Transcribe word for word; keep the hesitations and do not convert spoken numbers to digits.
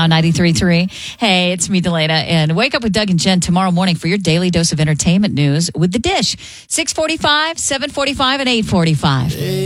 Now ninety-three point three. Hey, it's me, Delana, and wake up with Doug and Jen tomorrow morning for your daily dose of entertainment news with The Dish. six forty-five, seven forty-five, and eight forty-five.